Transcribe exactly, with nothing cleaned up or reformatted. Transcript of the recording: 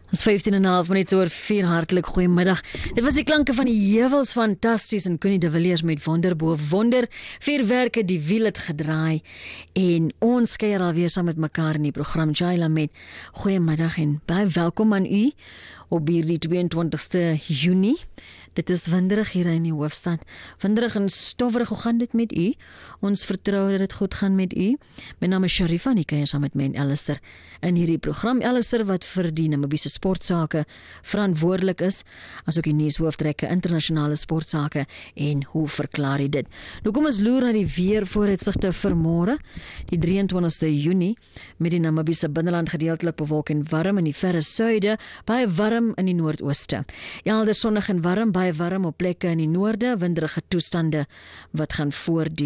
Ons vyftien en 'n half minute oor vier, hartlik goeiemiddag. Dit was die klanke van die heuwels, fantasties, en Connie de Villiers met wonder bo wonder, vuurwerke, die wiel het gedraai, en ons kuier alweer saam met mekaar in die program Jaila met goeiemiddag en baie welkom aan u op hierdie tweeëntwintigste Junie. Dit is winderig hier in die hoofstad. Winderig en stowwerig. Hoe gaan dit met u? Ons vertrou dat dit goed gaan met u. My naam is Sharifa en ek kuier saam met my en Alistair in hierdie program. Alistair wat vir die Namibiese sportsake verantwoordelik is, asook die nuushoofdrekke internasionale sportsake, en hoe verklaar hy dit? Nou kom ons loer na die weer vooruitsigte vir môre, die drieëntwintigste Junie, met die Namibiese binneland gedeeltelik bewolk en warm in die verre suide, baie warm in die noordooste. Elders sonnig en warm, baie warm op plekke in die noorde, winderige toestande wat gaan voortduur